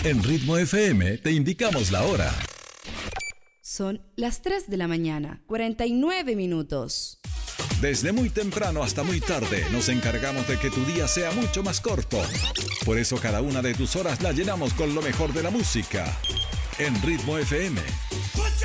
En Ritmo FM te indicamos la hora. Son las 3 de la mañana, 49 minutos. Desde muy temprano hasta muy tarde nos encargamos de que tu día sea mucho más corto. Por eso cada una de tus horas la llenamos con lo mejor de la música. En Ritmo FM